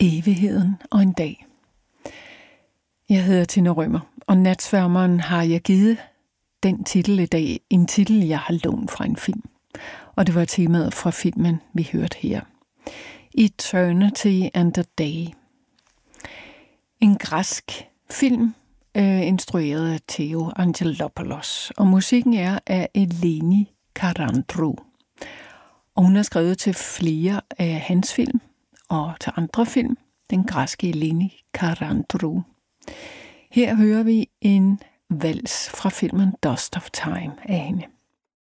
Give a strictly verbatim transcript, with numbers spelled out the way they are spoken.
Evigheden og en dag. Jeg hedder Tina Rømer, og Natsværmeren har jeg givet den titel i dag, en titel, jeg har lånt fra en film. Og det var temaet fra filmen, vi hørte her. Eternity and a Day. En græsk film, øh, instrueret af Theo Angelopoulos, og musikken er af Eleni Karandrou. Og hun har skrevet til flere af hans film, og til andre film, den græske Eleni Karandrou. Her hører vi en vals fra filmen Dust of Time af hende.